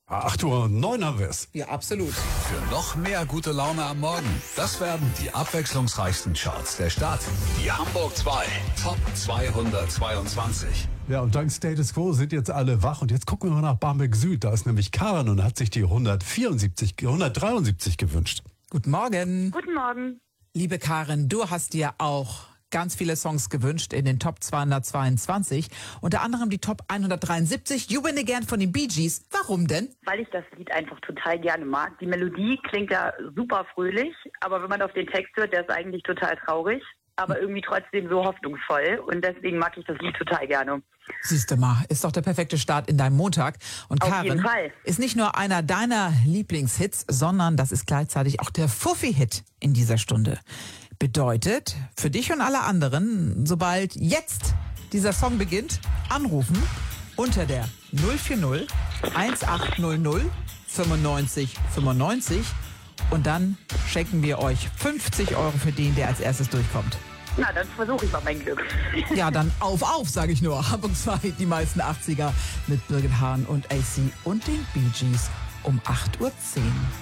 8 Uhr und 9 haben wir es. Ja, absolut. Für noch mehr gute Laune am Morgen. Das werden die abwechslungsreichsten Charts der Stadt. Die Hamburg 2 Top 222. Ja, und dank Status Quo sind jetzt alle wach. Und jetzt gucken wir mal nach Barmbek Süd. Da ist nämlich Karen und hat sich die 173 gewünscht. Guten Morgen. Guten Morgen. Liebe Karen, du hast dir auch ganz viele Songs gewünscht in den Top 222. Unter anderem die Top 173, You Win Again von den Bee Gees. Warum denn? Weil ich das Lied einfach total gerne mag. Die Melodie klingt ja super fröhlich, aber wenn man auf den Text hört, der ist eigentlich total traurig, aber irgendwie trotzdem so hoffnungsvoll. Und deswegen mag ich das Lied total gerne. Siehst du mal, ist doch der perfekte Start in deinem Montag. Und Auf Karen jeden Fall. ist nicht nur einer deiner Lieblingshits, sondern das ist gleichzeitig auch der Fuffi-Hit in dieser Stunde. Bedeutet, für dich und alle anderen, sobald jetzt dieser Song beginnt, anrufen unter der 040 1800 95 95 und dann schenken wir euch 50 € für den, der als erstes durchkommt. Na, dann versuche ich mal mein Glück. Ja, dann auf, sage ich nur. Hamburg 2, die meisten 80er mit Birgit Hahn und AC und den Bee Gees um 8:10 Uhr.